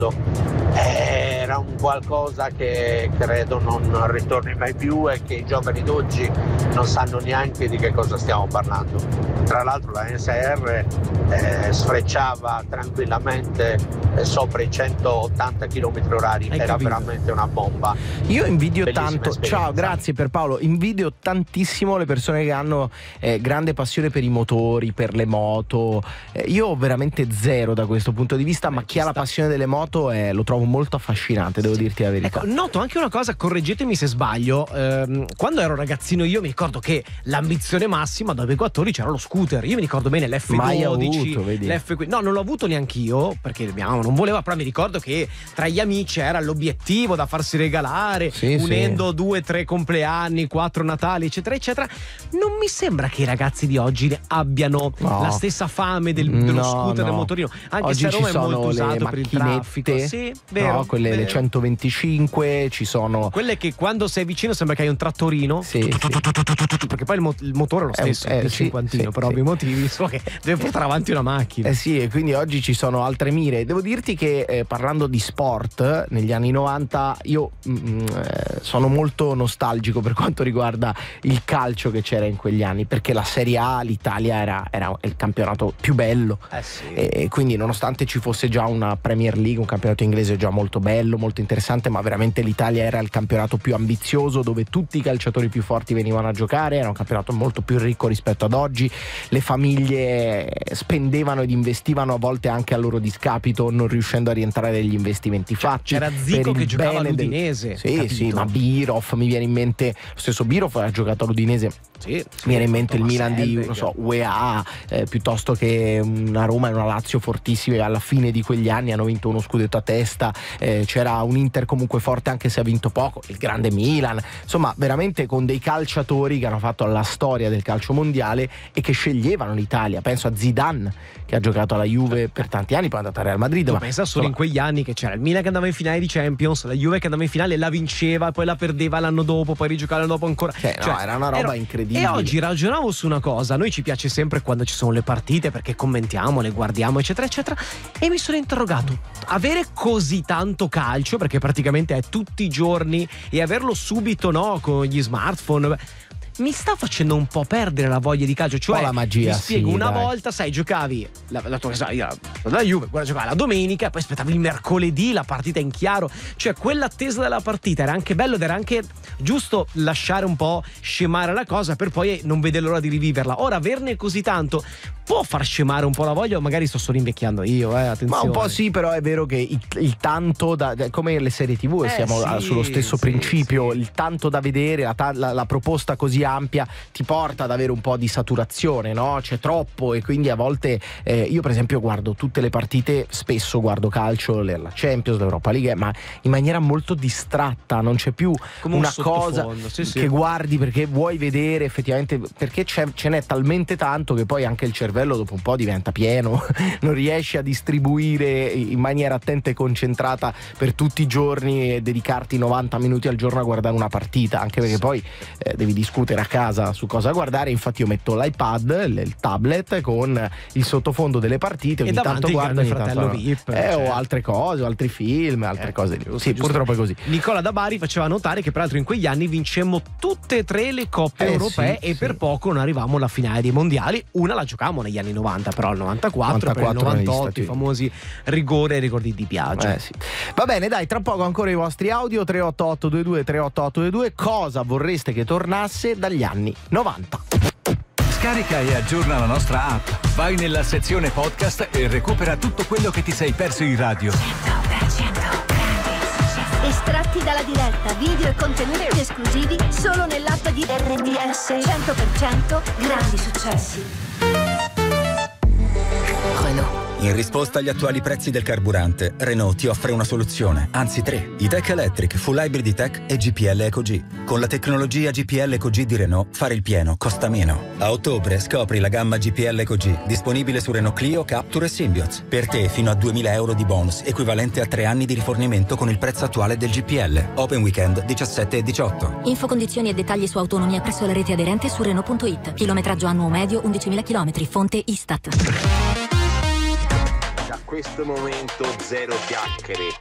Era un qualcosa che credo non ritorni mai più e che i giovani d'oggi non sanno neanche di che cosa stiamo parlando. Tra l'altro la NSR sfrecciava tranquillamente sopra i 180 km/h, era veramente una bomba. Io invidio Bellissima tanto, esperienza. ciao, grazie per Paolo, invidio tantissimo le persone che hanno grande passione per i motori, per le moto. Io ho veramente zero da questo punto di vista, ma chi ha la passione delle moto lo trovo molto affascinante, devo dirti la verità. Ecco, noto anche una cosa, correggetemi se sbaglio, quando ero ragazzino io mi ricordo che l'ambizione massima da V14 era lo scooter. Io mi ricordo bene l'F12, Mai avuto, vedi? l'F15. No, non l'ho avuto neanch'io perché non voleva, però mi ricordo che tra gli amici era l'obiettivo da farsi regalare, unendo 2-3 compleanni, 4 Natali, eccetera eccetera. Non mi sembra che i ragazzi di oggi abbiano la stessa fame dello scooter, del motorino, anche oggi se a Roma ci è molto sono usato le per il traffico. Sì, vero, no, quelle vero. le 125, ci sono quelle che quando sei vicino sembra che hai un trattorino, perché poi il motore è lo stesso, il cinquantino, per ovvi motivi, solo che deve portare avanti una macchina. Sì, e quindi oggi ci sono altre mire. Devo dirti che parlando di sport, negli anni 90 io sono molto nostalgico per quanto riguarda il calcio che c'era in quegli anni, perché la Serie A, l'Italia era il campionato più bello, e quindi nonostante ci fosse già una Premier League, un campionato inglese già molto bello, molto interessante, ma veramente l'Italia era il campionato più ambizioso, dove tutti i calciatori più forti venivano a giocare. Era un campionato molto più ricco rispetto ad oggi, le famiglie spendevano ed investivano a volte anche a loro discapito, non riuscendo a rientrare degli investimenti fatti. C'era Zico che giocava all'Udinese, sì, ma Birov, mi viene in mente lo stesso Birov, ha giocato all'Udinese. Mi viene in mente il Milan di, non so, UEA, piuttosto che una Roma e una Lazio fortissime. Alla fine di quegli anni hanno vinto uno scudetto a testa, c'era un Inter comunque forte anche se ha vinto poco, il grande Milan, insomma veramente con dei calciatori che hanno fatto la storia del calcio mondiale e che sceglievano l'Italia. Penso a Zidane, che ha giocato alla Juve per tanti anni, poi è andato al Real Madrid. Ma pensa solo in quegli anni che c'era il Milan che andava in finale di Champions, la Juve che andava in finale e la vinceva, poi la perdeva l'anno dopo, poi rigiocava l'anno dopo ancora. No, era una roba incredibile. E oggi ragionavo su una cosa, a noi ci piace sempre quando ci sono le partite perché commentiamo, le guardiamo eccetera eccetera, e mi sono interrogato, avere così tanto calcio, perché praticamente è tutti i giorni, e averlo subito con gli smartphone mi sta facendo un po' perdere la voglia di calcio. Cioè, la magia, ti spiego, una dai. volta, sai, giocavi la Juve, quella giocava la domenica, poi aspettavi il mercoledì la partita in chiaro, cioè quell'attesa della partita era anche bello ed era anche giusto lasciare un po' scemare la cosa per poi non vedere l'ora di riviverla. Ora averne così tanto può far scemare un po' la voglia, o magari sto solo invecchiando io, attenzione. Ma un po' sì, però è vero che il tanto come le serie TV, siamo sullo stesso principio. Il tanto da vedere, la proposta così ampia ti porta ad avere un po' di saturazione, no? C'è troppo, e quindi a volte io per esempio guardo tutte le partite, spesso guardo calcio, la Champions, l'Europa League, ma in maniera molto distratta, non c'è più come una cosa che guardi perché vuoi vedere effettivamente, perché ce n'è talmente tanto che poi anche il cervello dopo un po' diventa pieno, non riesci a distribuire in maniera attenta e concentrata per tutti i giorni e dedicarti 90 minuti al giorno a guardare una partita, anche perché poi devi discutere a casa su cosa guardare. Infatti io metto l'iPad, il tablet con il sottofondo delle partite, ogni tanto guardo, ogni Fratello VIP, o altre cose, o altri film, altre cose. Sì, purtroppo è così. Nicola da Bari faceva notare che peraltro in quegli anni vincemmo tutte e 3 le coppe europee, e per poco non arrivavamo alla finale dei mondiali. Una la giocavamo negli anni 90, però il 94 per il 98 i famosi rigori di Biagio. Va bene, dai, tra poco ancora i vostri audio 38822 38822. Cosa vorreste che tornasse dagli anni 90? Scarica e aggiorna la nostra app. Vai nella sezione podcast e recupera tutto quello che ti sei perso in radio. 100% estratti dalla diretta, video e contenuti esclusivi solo nell'app di RDS. 100% grandi successi. Renault. In risposta agli attuali prezzi del carburante, Renault ti offre una soluzione, anzi 3. E-Tech Electric, Full Hybrid E-Tech e GPL EcoG. Con la tecnologia GPL EcoG di Renault, fare il pieno costa meno. A ottobre scopri la gamma GPL EcoG, disponibile su Renault Clio, Captur e Symbioz. Per te fino a 2.000 euro di bonus, equivalente a 3 anni di rifornimento con il prezzo attuale del GPL. Open Weekend 17 e 18. Info, condizioni e dettagli su autonomia presso la rete aderente su Renault.it. Chilometraggio annuo medio 11.000 km. Fonte Istat. questo momento zero chiacchiere.